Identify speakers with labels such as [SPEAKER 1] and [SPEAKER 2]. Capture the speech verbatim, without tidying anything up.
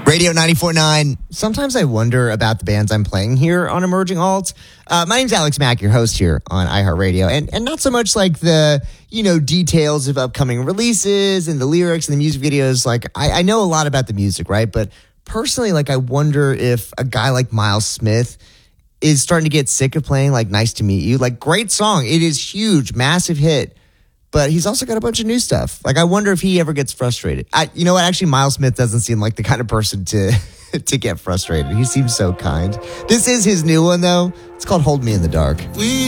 [SPEAKER 1] Radio ninety-four point nine. Sometimes I wonder about the bands I'm playing here on Emerging Alt. Uh, my name's Alex Mack, your host here on iHeartRadio. And, and not so much like the, you know, details of upcoming releases and the lyrics and the music videos. Like, I, I know a lot about the music, right? But personally, like, I wonder if a guy like Miles Smith is starting to get sick of playing, like, Nice to Meet You. Like, great song. It is huge, massive hit. But he's also got a bunch of new stuff. Like, I wonder if he ever gets frustrated. I, you know what? Actually, Miles Smith doesn't seem like the kind of person to to get frustrated. He seems so kind. This is his new one, though. It's called Hold Me in the Dark. We